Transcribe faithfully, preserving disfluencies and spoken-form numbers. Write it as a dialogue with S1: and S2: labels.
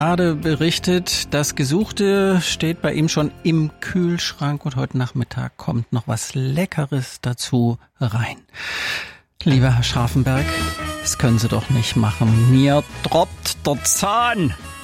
S1: Gerade berichtet, das Gesuchte steht bei ihm schon im Kühlschrank und heute Nachmittag kommt noch was Leckeres dazu rein. Lieber Herr Scharfenberg, das können Sie doch nicht machen. Mir droppt der Zahn.